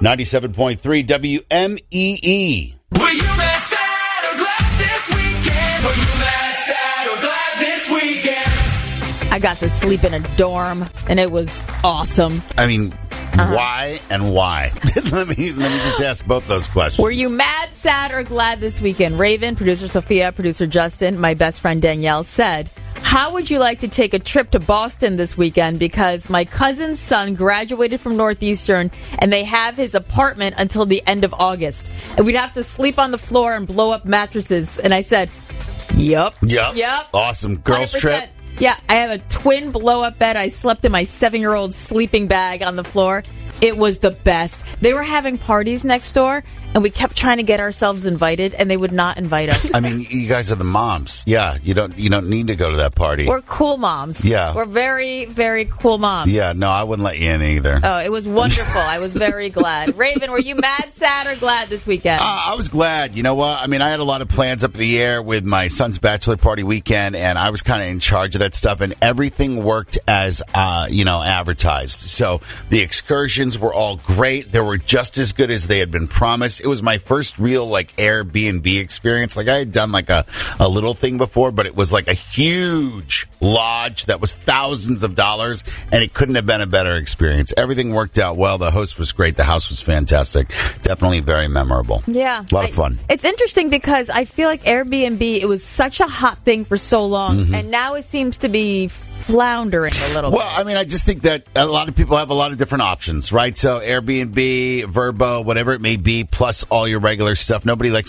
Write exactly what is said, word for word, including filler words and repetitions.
ninety-seven point three W M E E. Were you mad, sad, or glad this weekend? Were you mad, sad, or glad this weekend? I got to sleep in a dorm, and it was awesome. I mean, Uh-huh. why and why? let me let me just ask both those questions. Were you mad, sad, or glad this weekend? Raven, producer Sophia, producer Justin, my best friend Danielle said, how would you like to take a trip to Boston this weekend? Because my cousin's son graduated from Northeastern, and they have his apartment until the end of August. And we'd have to sleep on the floor and blow up mattresses. And I said, yup. Yep. Yep. Awesome. Girls' one hundred percent. trip. Yeah, I have a twin blow-up bed. I slept in my seven-year-old sleeping bag on the floor. It was the best. They were having parties next door, and we kept trying to get ourselves invited, and they would not invite us. I mean, you guys are the moms. Yeah, you don't you don't need to go to that party. We're cool moms. Yeah. We're very, very cool moms. Yeah, no, I wouldn't let you in either. Oh, it was wonderful. I was very glad. Raven, were you mad, sad, or glad this weekend? Uh, I was glad. You know what? I mean, I had a lot of plans up in the air with my son's bachelor party weekend, and I was kind of in charge of that stuff, and everything worked as, uh, you know, advertised. So the excursions were all great. They were just as good as they had been promised. It was my first real, like, Airbnb experience. Like, I had done, like, a, a little thing before, but it was, like, a huge lodge that was thousands of dollars, and it couldn't have been a better experience. Everything worked out well. The host was great. The house was fantastic. Definitely very memorable. Yeah. A lot of I- fun. It's interesting because I feel like Airbnb, it was such a hot thing for so long, Mm-hmm. and now it seems to be floundering a little Well, bit. I mean, I just think that a lot of people have a lot of different options, right? So Airbnb, Vrbo, whatever it may be, plus all your regular stuff. Nobody likes